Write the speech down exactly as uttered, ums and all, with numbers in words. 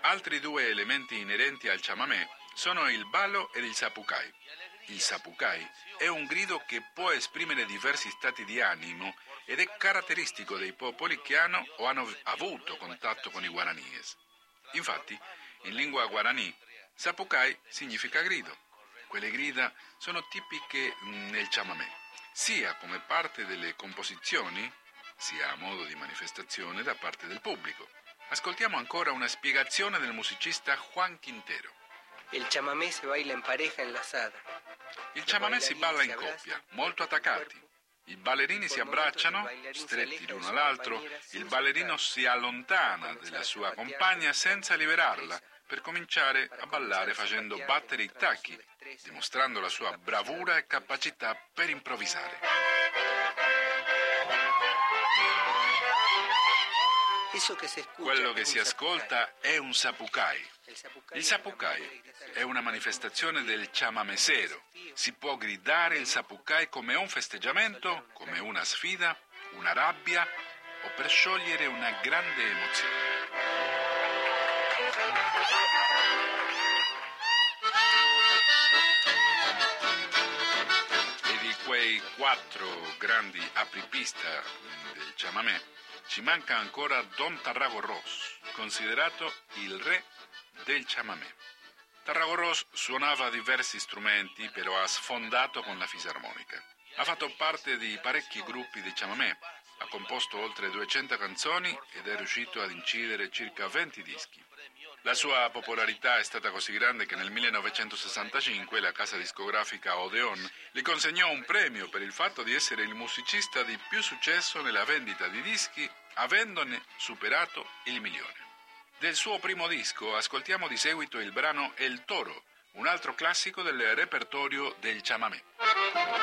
Altri due elementi inerenti al chamamé sono il ballo ed il sapucai. Il sapucai è un grido che può esprimere diversi stati di animo ed è caratteristico dei popoli che hanno o hanno avuto contatto con i guaranies. Infatti, in lingua guarani, sapucai significa grido. Quelle grida sono tipiche nel chamamé, sia come parte delle composizioni, sia a modo di manifestazione da parte del pubblico. Ascoltiamo ancora una spiegazione del musicista Juan Quintero. Il chamamé si baila in pareja enlazada. Il chamamé si balla in coppia, molto attaccati. I ballerini si abbracciano, stretti l'uno all'altro, il ballerino si allontana dalla sua compagna senza liberarla per cominciare a ballare facendo battere i tacchi, dimostrando la sua bravura e capacità per improvvisare. Quello che si ascolta è un sapucai. Il sapucai è una manifestazione del chamamesero. Si può gridare il sapucai come un festeggiamento, come una sfida, una rabbia o per sciogliere una grande emozione. E di quei quattro grandi apripista del chamamé ci manca ancora Don Tarragorros, considerato il re del chamamé. Tarragorros suonava diversi strumenti, però ha sfondato con la fisarmonica. Ha fatto parte di parecchi gruppi di chamamé, ha composto oltre duecento canzoni ed è riuscito ad incidere circa venti dischi. La sua popolarità è stata così grande che nel millenovecentosessantacinque la casa discografica Odeon gli consegnò un premio per il fatto di essere il musicista di più successo nella vendita di dischi, avendone superato il milione. Del suo primo disco ascoltiamo di seguito il brano El Toro, un altro classico del repertorio del chamamé.